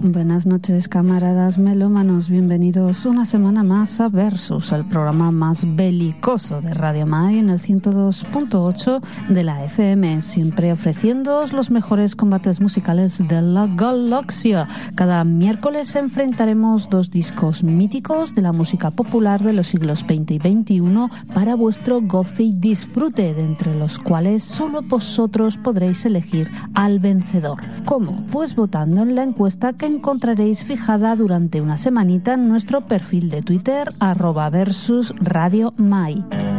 Buenas noches, camaradas melómanos. Bienvenidos una semana más a Versus, el programa más belicoso de Radio Mai en el 102.8 de la FM, siempre ofreciéndoos los mejores combates musicales de la galaxia. Cada miércoles enfrentaremos dos discos míticos de la música popular de los siglos XX y XXI para vuestro goce y disfrute, de entre los cuales solo vosotros podréis elegir al vencedor. ¿Cómo? Pues votando en la encuesta que encontraréis fijada durante una semanita en nuestro perfil de Twitter @versusradiomai.